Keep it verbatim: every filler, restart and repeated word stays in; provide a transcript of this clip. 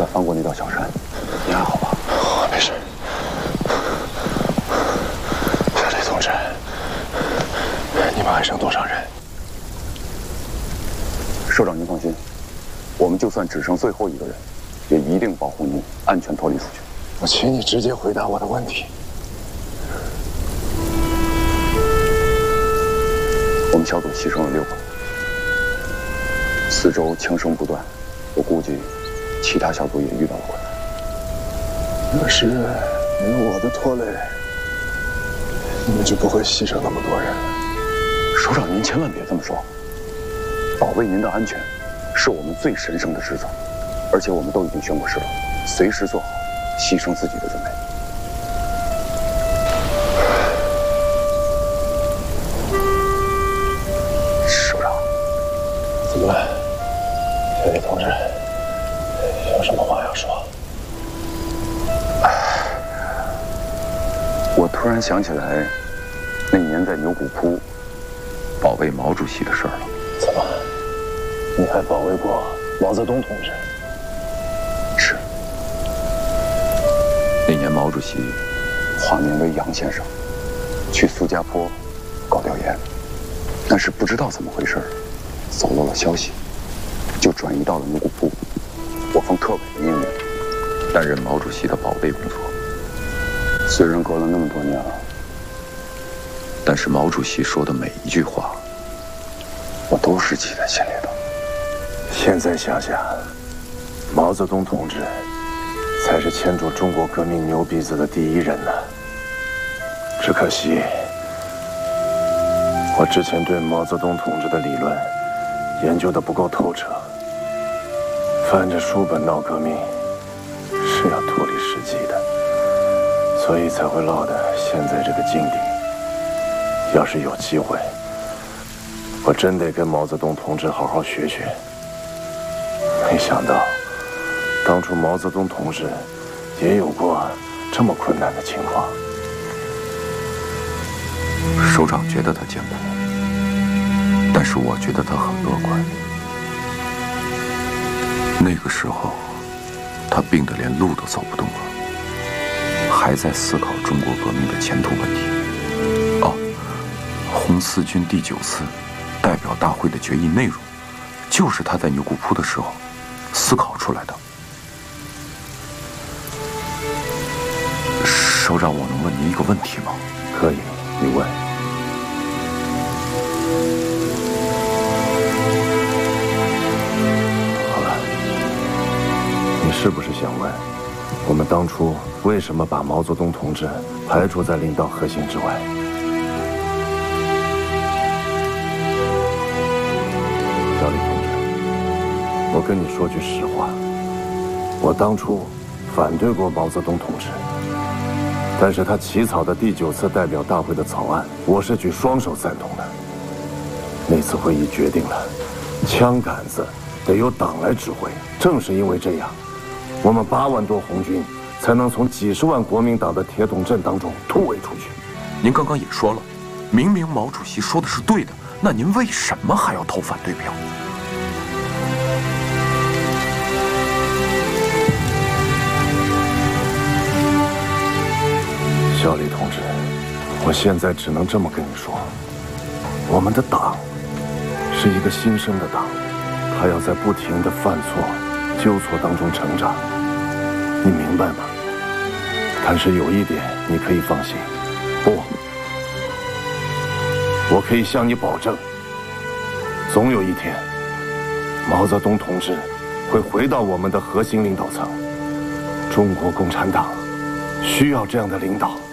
再翻过那道小山。你还好吧？ 我没事。小李同志，你们还剩多少人？ 首长您放心，我们就算只剩最后一个人，也一定保护您安全脱离出去。 我请你直接回答我的问题。 我们小组牺牲了六个，四周枪声不断，我估计其他小组也遇到了困难。 要是没有我的拖累，你们就不会牺牲那么多人。 首长，您千万别这么说。保卫您的安全，是我们最神圣的职责，而且我们都已经宣过誓了，随时做好牺牲自己的准备。首长， 怎么了，小李同志？有什么话要说？ 我突然想起来，那年在牛骨铺保卫毛主席的事儿了。 怎么？你还保卫过毛泽东同志？ 是。那年毛主席化名为杨先生，去苏家坡搞调研，但是不知道怎么回事，走漏了消息，就转移到了牛骨铺。我奉特委的命令，担任毛主席的保卫工作。虽然隔了那么多年了，但是毛主席说的每一句话，我都是记在心里的。 现在想想，毛泽东同志才是牵住中国革命牛鼻子的第一人呢。只可惜，我之前对毛泽东同志的理论研究的不够透彻，翻着书本闹革命是要脱离实际的，所以才会落得现在这个境地。要是有机会，我真得跟毛泽东同志好好学学。没想到，当初毛泽东同志也有过这么困难的情况。 首长觉得他艰苦，但是我觉得他很乐观。那个时候，他病得连路都走不动了，还在思考中国革命的前途问题。哦，红四军第九次代表大会的决议内容，就是他在牛骨铺的时候思考出来的。首长，我能问您一个问题吗？ 可以，你问。好了，你是不是想问，我们当初为什么把毛泽东同志排除在领导核心之外？小李同志，我跟你说句实话，我当初反对过毛泽东同志，但是他起草的第九次代表大会的草案，我是举双手赞同的。那次会议决定了，枪杆子得由党来指挥。正是因为这样，我们八万多红军才能从几十万国民党的铁桶阵当中突围出去。 您刚刚也说了，明明毛主席说的是对的，那您为什么还要投反对票？ 小李同志，我现在只能这么跟你说，我们的党是一个新生的党，他要在不停的犯错、纠错当中成长，你明白吗？但是有一点你可以放心，不，我可以向你保证，总有一天，毛泽东同志会回到我们的核心领导层，中国共产党需要这样的领导。